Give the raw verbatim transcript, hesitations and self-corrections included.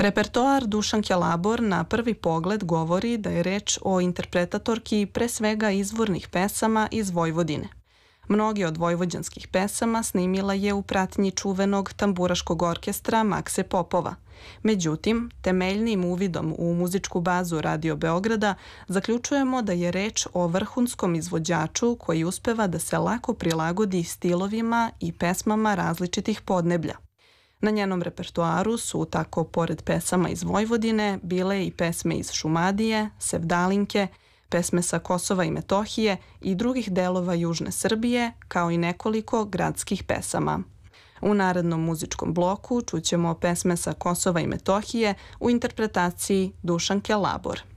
Repertoar Dušanke Labor na prvi pogled govori da je reč o interpretatorki pre svega izvornih pesama iz Vojvodine. Mnoge od vojvođanskih pesama snimila je u pratnji čuvenog tamburaškog orkestra Makse Popova. Međutim, temeljnim uvidom u muzičku bazu Radio Beograda zaključujemo da je reč o vrhunskom izvođaču koji uspeva da se lako prilagodi stilovima i pesmama različitih podneblja. Na njenom repertoaru su tako, pored pesama iz Vojvodine, bile i pesme iz Šumadije, Sevdalinke, pesme sa Kosova i Metohije i drugih delova južne Srbije, kao i nekoliko gradskih pesama. U narednom muzičkom bloku čućemo pesme sa Kosova i Metohije u interpretaciji Dušanke Labor.